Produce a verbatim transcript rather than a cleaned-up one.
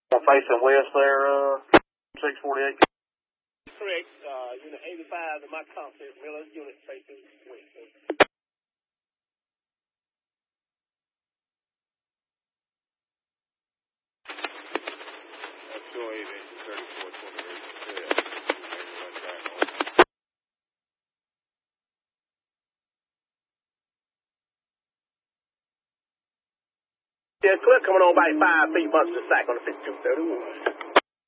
I'm facing west there, uh, six forty-eight. Correct. Uh, unit eighty-five to my constant. Miller's unit facing west. That's two oh eight engine thirty-four twenty-eight. Yeah. Yeah, clip coming on by five feet, bunch of the sack on the fifty-two thirty-one.